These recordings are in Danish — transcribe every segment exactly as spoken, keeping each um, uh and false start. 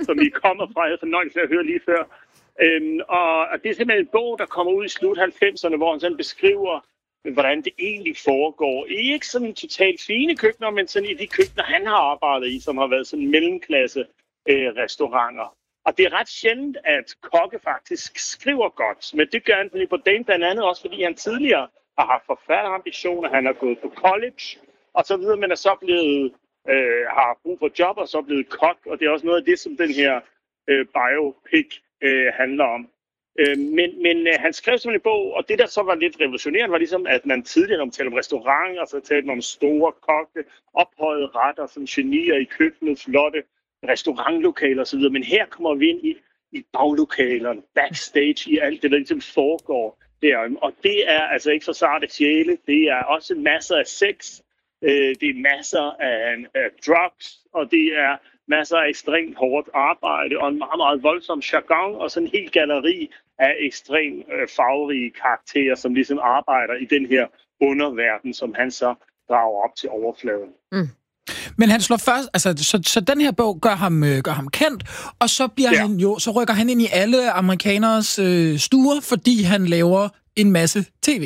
som I kommer fra. Jeg havde fornøjelse af at høre lige før. Øhm, og, og det er simpelthen en bog, der kommer ud i slut halvfemserne, hvor han sådan beskriver, hvordan det egentlig foregår. Ikke sådan totalt fine køkkener, men sådan i de køkkener, han har arbejdet i, som har været sådan mellemklasse øh, restauranter. Og det er ret sjældent, at kokke faktisk skriver godt. Men det gør Anthony Bourdain blandt andet også, fordi han tidligere har haft forfatterambitioner. Han har gået på college og så videre, men er så blevet, øh, har brug for job og så blevet kok. Og det er også noget af det, som den her øh, biopic øh, handler om. Øh, men men øh, han skrev sådan en bog, og det der så var lidt revolutionerende, var ligesom, at man tidligere, når man talte om restauranter, så talte man om store kokke, ophøjede retter, sådan genier i køkkenet, flotte restaurantlokaler osv. Men her kommer vi ind i, i baglokalerne, backstage, i alt det, der ligesom foregår der. Og det er altså ikke så sarte sjæle, det er også masser af sex, øh, det er masser af, af drugs, og det er masser af ekstremt hårdt arbejde, og en meget, meget voldsom jargon, og sådan en hel galleri af ekstremt øh, farverige karakterer, som ligesom arbejder i den her underverden, som han så drager op til overfladen. Mm. Men han slår først, altså, så, så den her bog gør ham, øh, gør ham kendt, og så bliver ja. han jo, så rykker han ind i alle amerikaneres øh, stuer, fordi han laver en masse tv.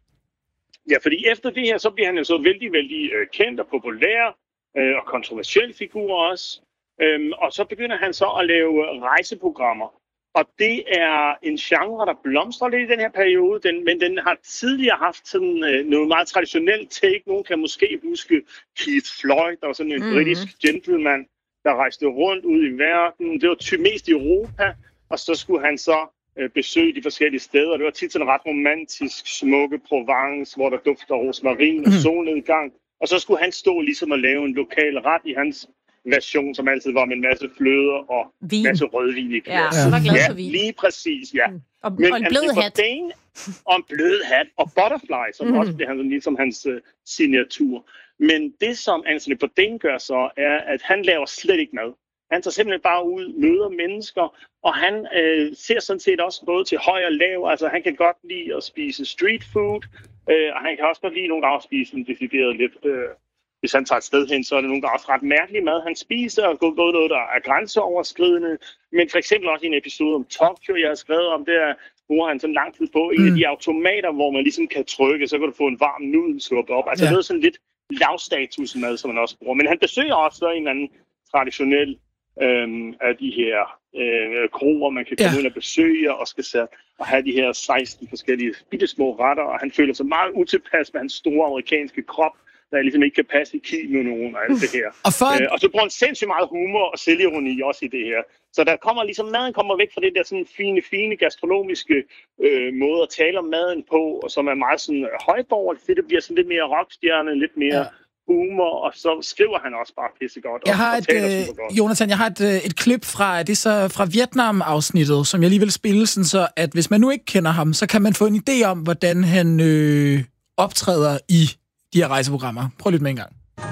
Ja, fordi efter det her, så bliver han jo så vældig, vældig øh, kendt og populær, øh, og kontroversiel figur også. Øhm, og så begynder han så at lave rejseprogrammer. Og det er en genre, der blomstrer lidt i den her periode, den, men den har tidligere haft sådan øh, noget meget traditionelt take. Nogen kan måske huske Keith Floyd, der var sådan en mm-hmm. britisk gentleman, der rejste rundt ud i verden. Det var ty- mest i Europa, og så skulle han så øh, besøge de forskellige steder. Det var tit sådan ret romantisk, smukke Provence, hvor der dufter rosmarin og solnedgang. Og så skulle han stå ligesom og lave en lokal ret i hans version, som altid var med en masse fløder og en masse rødvin i glas. Ja, så var glad for vin. Ja, lige præcis, ja. Mm. Og, Men og en blød hat. Bourdain, og en blød hat, og butterfly, som mm. også bliver han, ligesom hans uh, signatur. Men det, som Anthony Bourdain gør så, er, at han laver slet ikke mad. Han tager simpelthen bare ud, møder mennesker, og han øh, ser sådan set også både til høj og lav. Altså, han kan godt lide at spise street food, øh, og han kan også godt lide nogle gange at spise en decideret lidt... Øh, Hvis han tager et sted hen, så er det nogle gange også ret mærkelig mad, han spiser, og både noget, der er grænseoverskridende, men for eksempel også i en episode om Tokyo, jeg har skrevet om, der bruger han sådan lang tid på en mm. af de automater, hvor man ligesom kan trykke, så kan du få en varm nudelsuppe op. Altså ja. noget sådan lidt lavstatusmad, som man også bruger. Men han besøger også en eller anden traditionel øhm, af de her øh, kroer, man kan komme ja. ind og besøge, og skal så, og have de her seksten forskellige bittesmå retter, og han føler sig meget utilpas med hans store amerikanske krop, der ligesom ikke kan passe i kig med nogen af alt det her. Og, for... øh, og så bruger han sindssygt meget humor og selvironi også i det her. Så der kommer ligesom, maden kommer væk fra det der sådan fine, fine gastronomiske øh, måde at tale om maden på, og som er meget sådan højborgerligt. Det bliver sådan lidt mere rockstjerne, lidt mere ja. humor, og så skriver han også bare pissegodt. Jeg har og, et, øh, Jonathan, jeg har et, et klip fra, det så fra Vietnam-afsnittet, som jeg lige vil spille, sådan så at hvis man nu ikke kender ham, så kan man få en idé om, hvordan han øh, optræder i de her rejseprogrammer. Prøv lidt med en gang.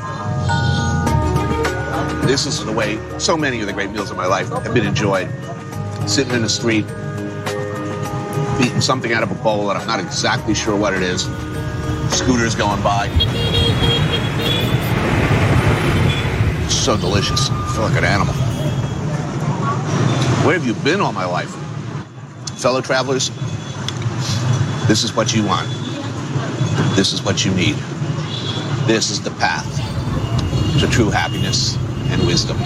This is the way so many of the great meals of my life have been enjoyed. Sitting in the street, eating something out of a bowl that I'm not exactly sure what it is. Scooters going by. So delicious. I feel like an animal. Where have you been all my life? Fellow travelers, this is what you want. This is what you need. This is the path to true happiness and wisdom.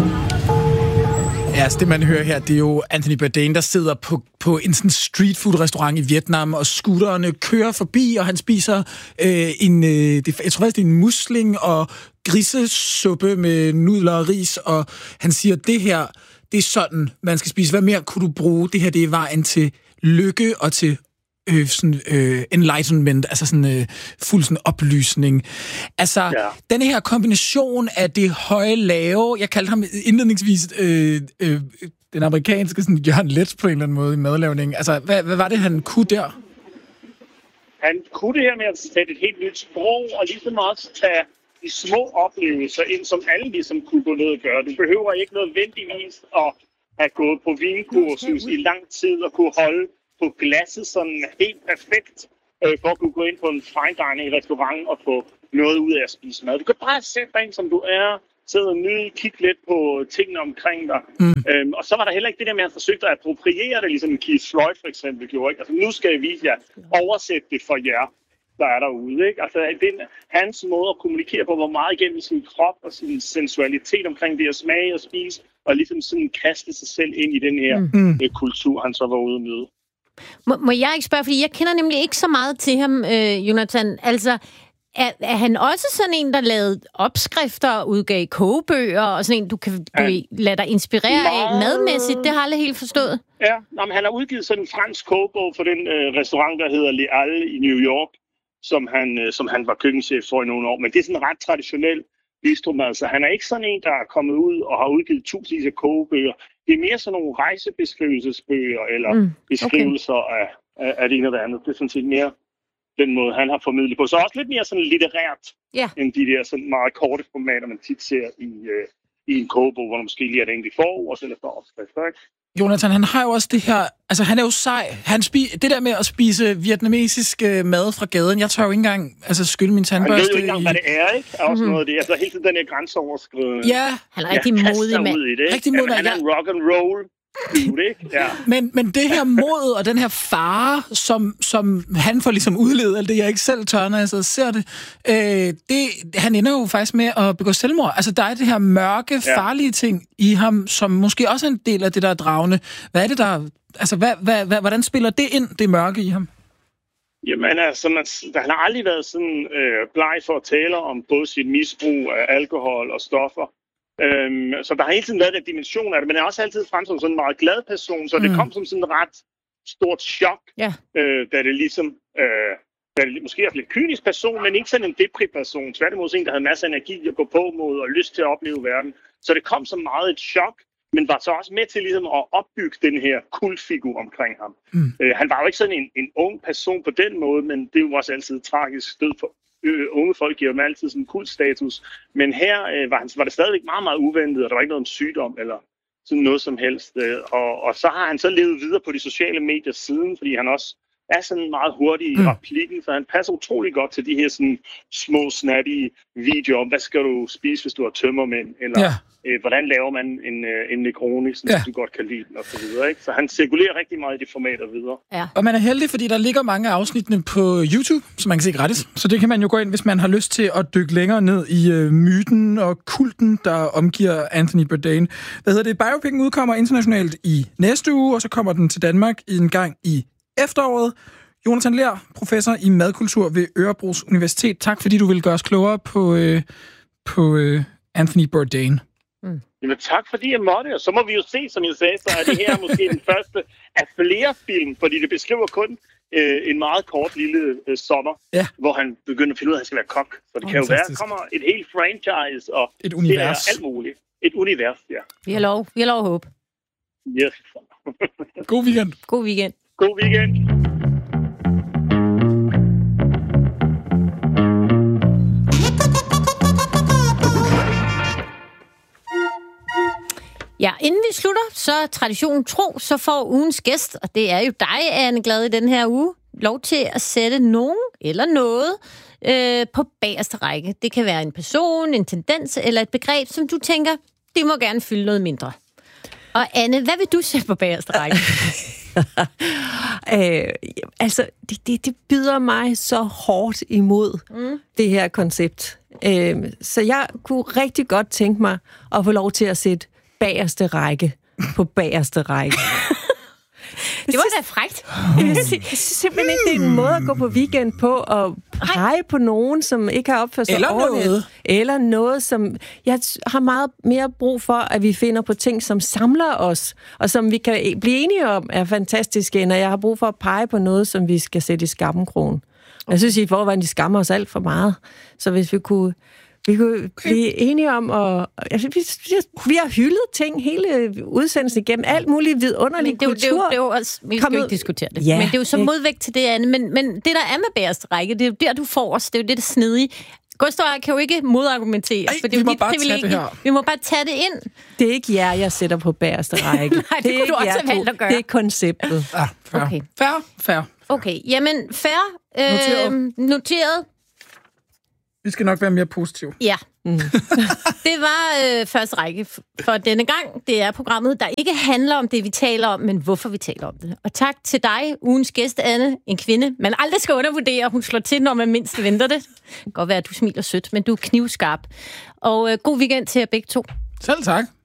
Ja, altså det man hører her, det er jo Anthony Bourdain, der sidder på, på en sådan street food restaurant i Vietnam, og scooterne kører forbi, og han spiser øh, en, øh, det, jeg tror faktisk, det er en musling og grisesuppe med nudler og ris, og han siger, det her, det er sådan, man skal spise. Hvad mere kunne du bruge? Det her, det er vejen til lykke og til Øh, sådan, øh, enlightenment, altså sådan øh, fuld sådan oplysning. Altså, ja. denne her kombination af det høje, lave, jeg kaldte ham indledningsvis øh, øh, den amerikanske sådan Jørgen Leth på en eller anden måde i madlavning. Altså, hvad, hvad var det, han kunne der? Han kunne det her med at sætte et helt nyt sprog, og ligesom også tage de små oplevelser ind, som alle ligesom kunne gå ned og gøre. Du behøver ikke nødvendigvis at have gået på vinkursus i lang tid og kunne holde på glasset sådan helt perfekt, øh, for at kunne gå ind på en fine dining restaurant og få noget ud af at spise mad. Du kan bare sætte dig ind, som du er, sidde og nyde, kigge lidt på tingene omkring dig. Mm. Øhm, og så var der heller ikke det der med, at han forsøgte at appropriere det, ligesom Keith Floyd for eksempel gjorde. Ikke? Altså, nu skal jeg vise jer, oversætte det for jer, der er derude. Ikke? Altså, den, hans måde at kommunikere på, hvor meget igennem sin krop og sin sensualitet omkring det at smage og spise, og ligesom sådan kaste sig selv ind i den her mm. øh, kultur, han så var ude med. Må, må jeg ikke spørge, fordi jeg kender nemlig ikke så meget til ham, øh, Jonathan. Altså, er, er han også sådan en, der lavede opskrifter, udgav kogebøger, og sådan en, du kan du ja. lade dig inspirere Meget... af madmæssigt? Det har jeg aldrig helt forstået. Ja, Nå, men han har udgivet sådan en fransk kogebog for den øh, restaurant, der hedder Les Halles i New York, som han, øh, som han var køkkenchef for i nogle år. Men det er sådan ret traditionel bistromad, så han er ikke sådan en, der er kommet ud og har udgivet tusindvis af kogebøger. Det er mere sådan nogle rejsebeskrivelsesbøger, eller mm, okay. beskrivelser af, af, af det ene og det andet. Det er sådan set mere den måde, han har formidlet på. Så også lidt mere sådan litterært, yeah. end de der sådan meget korte formater, man tit ser i, øh, i en kogebog, hvor der måske lige er et enkelt forord, eller for opskrifter, ikke? Jonathan, han har jo også det her... Altså, han er jo sej. Han spi- det der med at spise vietnamesisk øh, mad fra gaden, jeg tør jo ikke engang altså, skylde min tandbørste. Han ved jo ikke engang, i... hvad det er, ikke? Er også mm-hmm. noget af det. Altså, hele tiden den her grænseoverskridende... Ja. Han er rigtig modig mand. Rigtig modig. Han er en rock and roll. Ja. Men, men det her mod og den her fare, som, som han får ligesom udledet, alt det jeg ikke selv tør, når jeg så ser det, øh, det, han ender jo faktisk med at begå selvmord. Altså der er det her mørke, farlige ting i ham, som måske også er en del af det, der er dragende. Hvad er det, der... Altså, hvad, hvad, hvad, hvordan spiller det ind, det mørke i ham? Jamen altså, man, han har aldrig været sådan øh, bleg for at tale om både sit misbrug af alkohol og stoffer. Øhm, så der har hele tiden været den dimension af det, men han er også altid frem som sådan en meget glad person, så mm. det kom som sådan en ret stort chok, yeah. øh, da det ligesom, øh, da det måske er en lidt kynisk person, men ikke sådan en depri person, tværtimod en, der havde masser af energi at gå på mod og lyst til at opleve verden. Så det kom som meget et chok, men var så også med til ligesom at opbygge den her kultfigur omkring ham. Mm. Øh, han var jo ikke sådan en, en ung person på den måde, men det var også altid tragisk stød for øh, unge folk, giver dem altid sådan en kultstatus. Men her øh, var, han, var det stadigvæk meget, meget uventet, og der var ikke noget om sygdom eller sådan noget som helst. Øh, og, og så har han så levet videre på de sociale medier siden, fordi han også er sådan meget hurtig i mm. replikken, så han passer utrolig godt til de her sådan små, snappy videoer om, hvad skal du spise, hvis du har tømmermænd, eller ja. øh, hvordan laver man en, øh, en Negroni, sådan, ja. du godt kan lide den, og så videre. Ikke? Så han cirkulerer rigtig meget i de formater videre. Ja. Og man er heldig, fordi der ligger mange afsnittene på YouTube, som man kan se gratis. Så det kan man jo gå ind, hvis man har lyst til at dykke længere ned i øh, myten og kulten, der omgiver Anthony Bourdain. Hvad hedder det? Biopic'en udkommer internationalt i næste uge, og så kommer den til Danmark en gang i efteråret. Jonathan Ler, professor i madkultur ved Örebros Universitet. Tak, fordi du ville gøre os klogere på, øh, på øh, Anthony Bourdain. Mm. Jamen, tak, fordi jeg måtte. Og så må vi jo se, som jeg sagde, så er det her måske den første af flere film, fordi det beskriver kun øh, en meget kort lille øh, sommer, ja. hvor han begynder at finde ud af, at han skal være kok. Så det oh, kan jo være, at der kommer et helt franchise og et univers. Det er alt muligt. Et univers, ja. Vi har lov, vi har lov at håbe. Yes. God weekend. God weekend. God weekend. Ja, inden vi slutter, så traditionen tro, så får ugens gæst, og det er jo dig, Anne Glad, i den her uge, lov til at sætte nogen eller noget øh, på bagerste række. Det kan være en person, en tendens eller et begreb, som du tænker, det må gerne fylde noget mindre. Og Anne, hvad vil du sætte på bagerste række? øh, altså, det, det, det byder mig så hårdt imod mm. det her koncept. Øh, så jeg kunne rigtig godt tænke mig at få lov til at sætte bagerste række på bagerste række. Det var da frækt. Jeg synes simpelthen ikke, det er en måde at gå på weekend på og pege på nogen, som ikke har opført sig eller ordentligt. Noget. Eller noget, som... Jeg har meget mere brug for, at vi finder på ting, som samler os, og som vi kan blive enige om er fantastiske, end at jeg har brug for at pege på noget, som vi skal sætte i skammenkrogen. Okay. Jeg synes, i forvejen, de skammer os alt for meget. Så hvis vi kunne... Vi kunne blive enige om, og altså, vi, vi har hyldet ting hele udsendelsen igennem, alt muligt vidunderlig kultur. Det er jo, det er jo også, vi skal jo ikke diskutere det, ja, men det er jo så modvægt til det andet. Men, men det, der er med bagerste række, det er jo der, du får os, det er jo det, der snedige. Gustav kan jo ikke modargumentere, Ej, for det er jo dit privilegie. Vi må bare tage det ind. Det er ikke jer, jeg sætter på bagerste række. Nej, det, det kunne du også have valgt at gøre. Det er konceptet. Ah, fair. Okay. Fair, fair. Okay, jamen fair. Øh, noteret. noteret. Vi skal nok være mere positive. Ja. Mm. Det var øh, første række for denne gang. Det er programmet, der ikke handler om det, vi taler om, men hvorfor vi taler om det. Og tak til dig, ugens gæst, Anne, en kvinde. Man aldrig skal undervurdere, hun slår til, når man mindst venter det. Det kan godt være, at du smiler sødt, men du er knivskarp. Og øh, god weekend til jer begge to. Selv tak.